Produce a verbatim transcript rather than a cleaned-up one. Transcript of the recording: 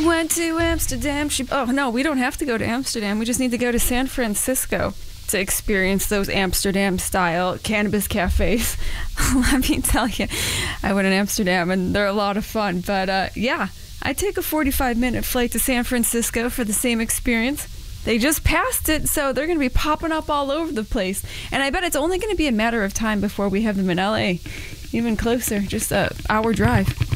Went to Amsterdam. She, oh, no, we don't have to go to Amsterdam. We just need to go to San Francisco to experience those Amsterdam-style cannabis cafes. Let me tell you, I went to Amsterdam, and they're a lot of fun. But, uh, yeah, I take a forty-five minute flight to San Francisco for the same experience. They just passed it, so they're going to be popping up all over the place. And I bet it's only going to be a matter of time before we have them in L A. Even closer, just a hour drive.